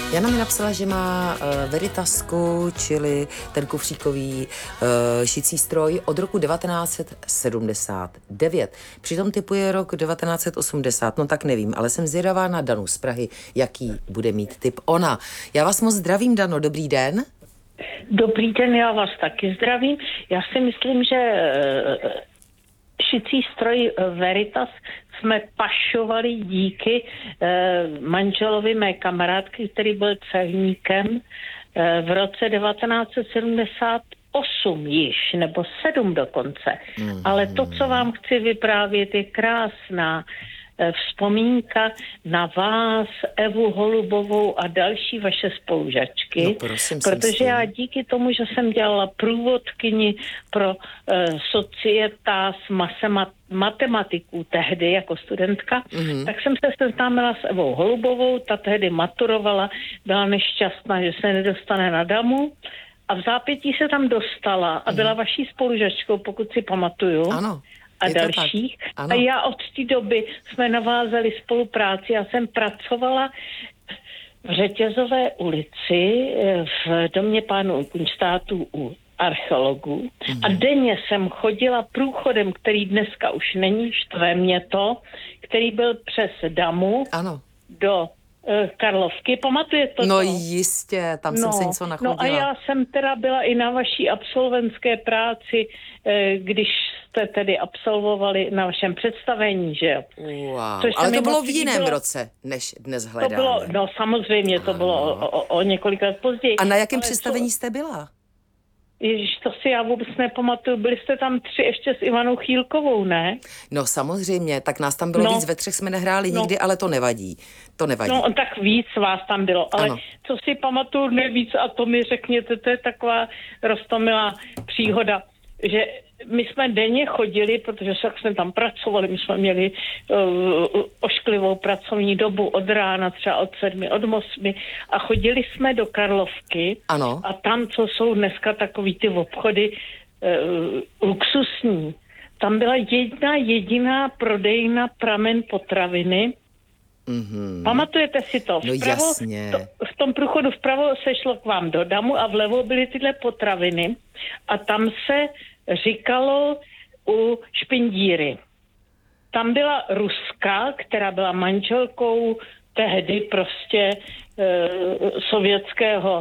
Jana mi napsala, že má Veritasku, čili ten kufříkový šicí stroj od roku 1979. Přitom typuje rok 1980, no tak nevím, ale jsem zvědavá na Danu z Prahy, jaký bude mít typ ona. Já vás moc zdravím, Dano, dobrý den. Dobrý den, já vás taky zdravím. Já si myslím, že šicí stroj Veritas jsme pašovali díky manželovi mé kamarádky, který byl celníkem v roce 1978 již, nebo 7 dokonce. Ale to, co vám chci vyprávět, je krásná vzpomínka na vás, Evu Holubovou a další vaše spolužačky, no, prosím, protože já díky tomu, že jsem dělala průvodkyni pro societas matematiků tehdy jako studentka, tak jsem se seznámila s Evou Holubovou, ta tehdy maturovala, byla nešťastná, že se nedostane na damu a v zápětí se tam dostala a byla vaší spolužačkou, pokud si pamatuju. Ano. A dalších. A já od té doby jsme navázali spolupráci. Já jsem pracovala v Řetězové ulici v domě pánů Kunštátů u archeologů a denně jsem chodila průchodem, který dneska už není, štve mě to, který byl přes damu do Karlovky. Pamatujete to? No jistě, tam jsem se něco nachodila. No a já jsem teda byla i na vaší absolventské práci, když jste tedy absolvovali na vašem představení, že jo? Wow, ale to bylo v jiném roce, než dnes hledáme. To bylo, no samozřejmě, to bylo o několik let později. A na jakém představení jste byla? Ježiš, to si já vůbec nepamatuju. Byli jste tam 3 ještě s Ivanou Chýlkovou, ne? No samozřejmě, tak nás tam bylo víc, ve 3 jsme nehráli nikdy, ale to nevadí. To nevadí. No tak víc vás tam bylo, ale co si pamatuju nejvíc, a to mi řekněte, to je taková roztomilá příhoda, že my jsme denně chodili, protože jsme tam pracovali, my jsme měli ošklivou pracovní dobu od rána, třeba od 7, od 8 a chodili jsme do Karlovky a tam, co jsou dneska takový ty obchody luxusní, tam byla jedna jediná prodejna Pramen potraviny. Pamatujete si to? No jasně. V tom průchodu vpravo se šlo k vám do damu a vlevo byly tyhle potraviny a tam se říkalo u Špindíry. Tam byla Ruska, která byla manželkou tehdy prostě sovětského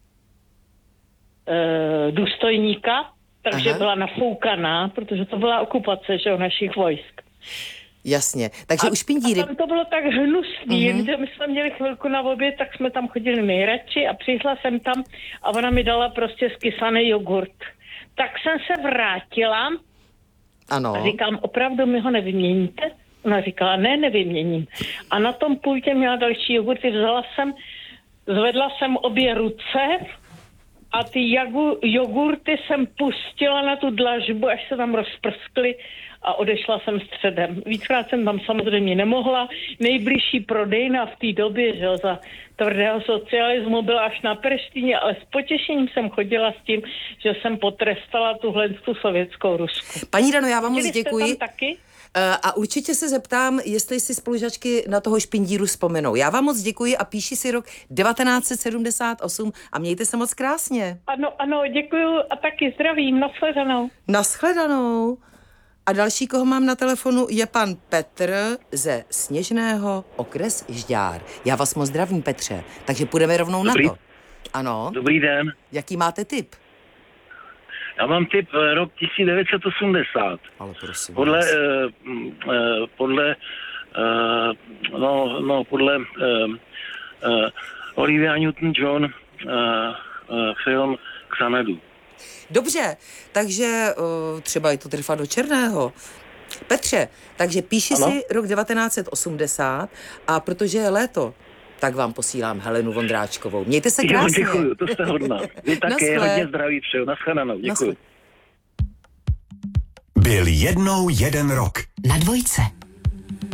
důstojníka, takže byla nafoukaná, protože to byla okupace, že, našich vojsk. Jasně, takže u Špindíry... A tam to bylo tak hnusný, že my jsme měli chvilku na oběd, tak jsme tam chodili nejradši a přišla jsem tam a ona mi dala prostě skysaný jogurt. Tak jsem se vrátila a říkám, opravdu mi ho nevyměníte? Ona říkala, ne, nevyměním. A na tom pultě měla další jogurty, zvedla jsem obě ruce a ty jogurty jsem pustila na tu dlažbu, až se tam rozprskly a odešla jsem středem. Víckrát jsem tam samozřejmě nemohla. Nejbližší prodejna v té době, že za tvrdého socialismu byla až na Perštíně, ale s potěšením jsem chodila s tím, že jsem potrestala tu sovětskou Rusku. Paní Dano, já vám moc děkuji. Tam taky? A určitě se zeptám, jestli si spolužačky na toho Špindíru vzpomenou. Já vám moc děkuji a píši si rok 1978 a mějte se moc krásně. Ano, děkuju a taky zdravím. Nashledanou. Nashledanou. A další, koho mám na telefonu, je pan Petr ze Sněžného, okres Žďár. Já vás moc zdravím, Petře, takže půjdeme rovnou na to. Ano. Dobrý den. Jaký máte tip? Já mám tip rok 1980. Ale prosím. Podle Olivia Newton-John film Xanadu. Dobře, takže třeba je to trvá do černého. Petře, takže píši si rok 1980 a protože je léto, tak vám posílám Helenu Vondráčkovou. Mějte se krásně. Jo, děkuju, to jste hodná. Vy také, hodně zdraví přeju. Nashledanou, děkuju. Byl jednou jeden rok. Na Dvojce.